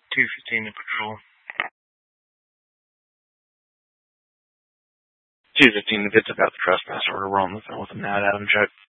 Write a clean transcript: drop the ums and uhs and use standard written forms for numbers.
215 to patrol. 215 if it's about the trespass order. We're on the phone with them now. Adam, check.